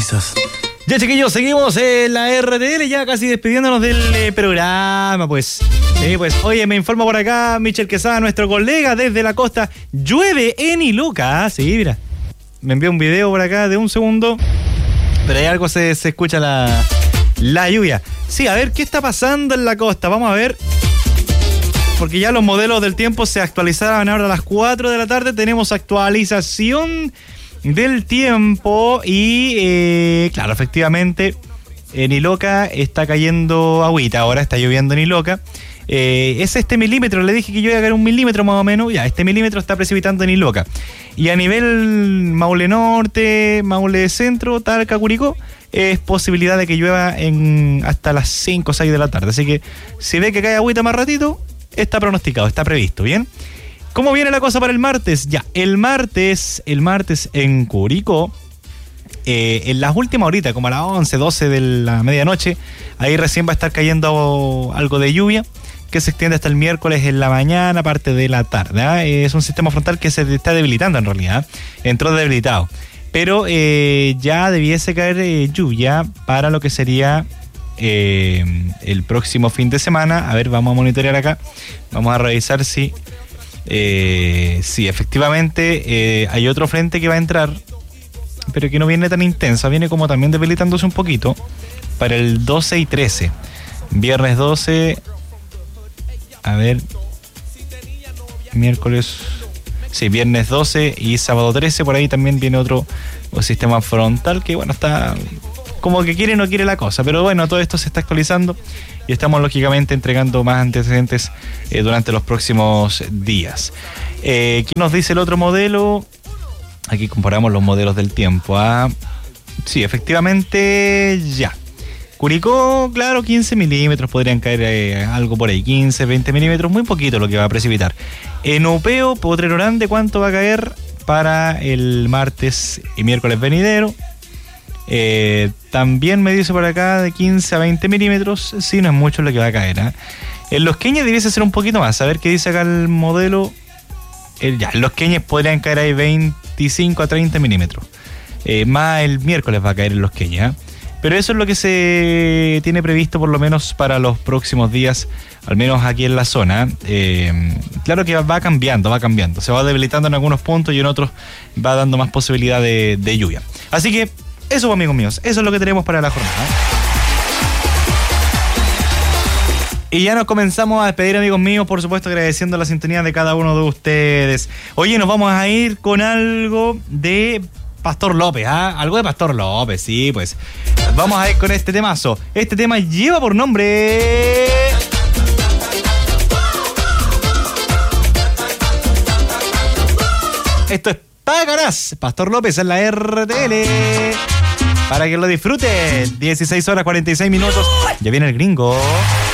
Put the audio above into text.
risas. Ya, chiquillos, seguimos en la RTL, ya casi despidiéndonos del programa, pues. Oye, me informa por acá Michel Quesada, nuestro colega desde la costa. Llueve en Iloca, sí, mira. Me envió un video por acá de un segundo, pero hay algo, se escucha la lluvia. Sí, a ver, ¿qué está pasando en la costa? Vamos a ver, porque ya los modelos del tiempo se actualizaron ahora a las 4 de la tarde. Tenemos actualización del tiempo y claro, efectivamente en Iloca está cayendo agüita, ahora está lloviendo en Iloca. Es este milímetro, le dije que yo iba a caer 1 milímetro más o menos, ya este milímetro está precipitando en Iloca. Y a nivel Maule Norte, Maule Centro, Talca, Curicó, es posibilidad de que llueva hasta las 5 o 6 de la tarde. Así que si ve que cae agüita más ratito, está pronosticado, está previsto, ¿bien? ¿Cómo viene la cosa para el martes? Ya, el martes en Curicó, en las últimas horitas, como a las 11, 12 de la medianoche, ahí recién va a estar cayendo algo de lluvia, que se extiende hasta el miércoles en la mañana, parte de la tarde. Es un sistema frontal que se está debilitando en realidad, entró debilitado. Pero ya debiese caer lluvia para lo que sería el próximo fin de semana. A ver, vamos a monitorear acá, vamos a revisar si efectivamente hay otro frente que va a entrar, pero que no viene tan intensa, viene como también debilitándose un poquito para el 12 y 13. Viernes 12, a ver, miércoles, sí, viernes 12 y sábado 13, por ahí también viene otro sistema frontal que, bueno, está como que quiere no quiere la cosa, pero bueno, todo esto se está actualizando y estamos lógicamente entregando más antecedentes durante los próximos días. ¿Qué nos dice el otro modelo? Aquí comparamos los modelos del tiempo. Sí, efectivamente, ya. Curicó, claro, 15 milímetros, podrían caer algo por ahí, 15, 20 milímetros, muy poquito lo que va a precipitar. En Upeo, Potrero Grande, ¿cuánto va a caer para el martes y miércoles venidero? También me dice por acá de 15 a 20 milímetros, sí, no es mucho lo que va a caer. En Los Queñes debiese ser un poquito más, a ver qué dice acá el modelo. En Los Queñes podrían caer ahí 25 a 30 milímetros. Más el miércoles va a caer en Los Queñes. Pero eso es lo que se tiene previsto por lo menos para los próximos días, al menos aquí en la zona. Claro que va cambiando. Se va debilitando en algunos puntos y en otros va dando más posibilidad de lluvia. Así que eso, amigos míos, eso es lo que tenemos para la jornada. Y ya nos comenzamos a despedir, amigos míos, por supuesto agradeciendo la sintonía de cada uno de ustedes. Oye, nos vamos a ir con algo de Pastor López, algo de Pastor López, sí, pues. Vamos a ir con este temazo. Este tema lleva por nombre... Esto es Pagarás, Pastor López en la RTL. Para que lo disfruten. 16 horas 46 minutos. Ya viene el gringo.